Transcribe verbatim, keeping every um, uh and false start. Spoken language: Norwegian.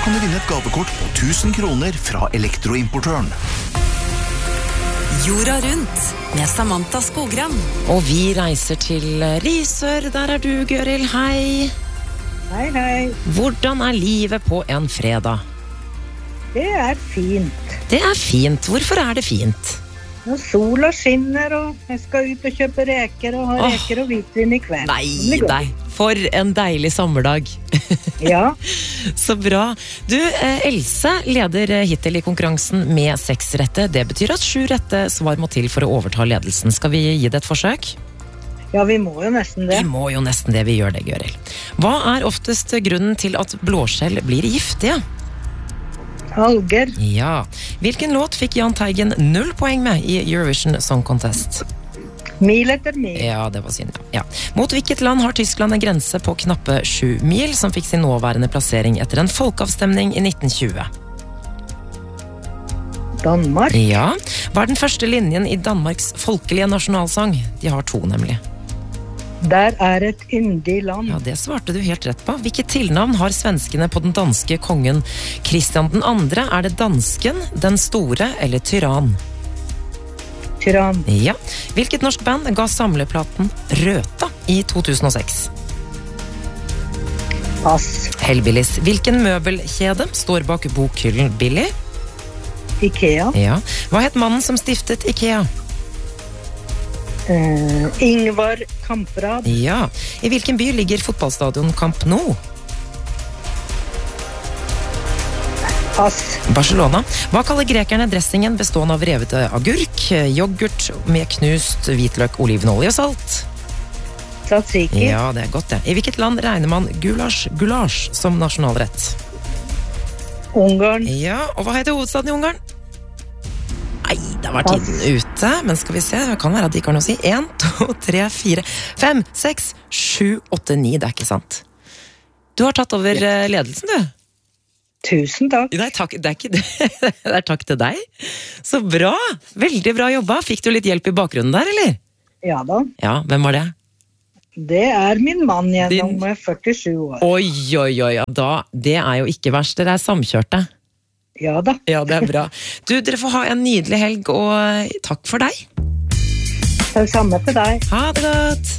kan du vinne et gavekort på tusen kroner fra elektroimportøren. Jorda rundt med Samantha Skogran. Og vi reiser til Risør. Der er du, Gøril. Hei. Hei, hei. Hvordan er livet på en fredag? Det er fint. Det er fint. Hvorfor er det fint? Når sola skinner, og jeg skal ut og kjøpe reker, og ha Åh. reker og hvitvin i kveld. Nei, nei. For en deilig sommerdag. Ja. Så bra. Du, eh, Else leder hittil i konkurransen med seks rette. Det betyr at sju rette svar må til for å overta ledelsen. Skal vi gi det et forsøk? Ja, vi må jo nesten det. Vi må jo nesten det. Vi gjør det, Gøril. Hva er oftest grunnen til at blåskjell blir giftige? Alger. Ja. Hvilken låt fikk Jahn Teigen null poeng med i Eurovision Song Contest? Mil etter mil. Ja, det var synd. Ja. Mot hvilket land har Tyskland en grense på knappe sju mil, som fikk sin nåværende plassering etter en folkeavstemning i nitten tjue? Danmark. Ja. Hva er den første linjen i Danmarks folkelige nasjonalsang? De har to, nemlig. Der er et yndig land. Ja, det svarte du helt rett på. Hvilket tilnavn har svenskene på den danske kongen Kristian den andre? Er det dansken, den store eller tyrann? Tyrann. Ja. Hvilket norsk band ga samleplaten Røta i to tusen og seks? Pass. Hellbillies. Hvilken møbelkjede står bak bokhyllen Billy? Ikea. Ja. Hva het mannen som stiftet Ikea? Uh, Ingvar Kamprad. Ja. I hvilken by ligger fotballstadion Camp Nou? Pass. Barcelona. Hva kaller grekerne dressingen bestående av revet agurk, yoghurt med knust hvitløk, olivenolje og salt? Tzatziki. Ja, det er godt det. I hvilket land regner man gulasch, gulasch som nasjonalrett? Ungarn. Ja, og hva heter hovedstaden i Ungarn? Nei, det var tiden ute, men skal vi se, det kan være at de ikke har noe å si. En, to, tre, fire, fem, seks, sju, åtte, ni, det er ikke sant. Du har tatt over eh, ledelsen, du. Tusen takk. Nei, takk, det er ikke det. Det er takk til deg. Så bra, veldig bra jobba. Fikk du litt hjelp i bakgrunnen der, eller? Ja da. Ja, hvem var det? Det er min mann gjennom Din- førtisju år. Oi, oi, oi, ja, da, det er jo ikke verst, dere er samkjørte. Ja da. Ja, det er bra. Du, dere får ha en nydelig helg, og takk for deg. Det samme til deg. Ha det godt!